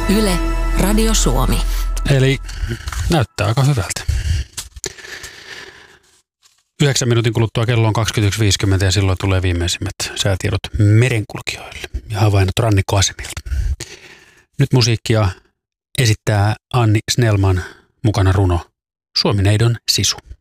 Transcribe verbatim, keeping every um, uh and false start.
Yle, Radio Suomi. Eli näyttää aika hyvältä. Yhdeksän minuutin kuluttua kello on kaksikymmentäyksi viisikymmentä ja silloin tulee viimeisimmät säätiedot merenkulkijoille ja havainnot rannikkoasemilta. Nyt musiikkia esittää Anni Snellman, mukana runo Suomineidon sisu.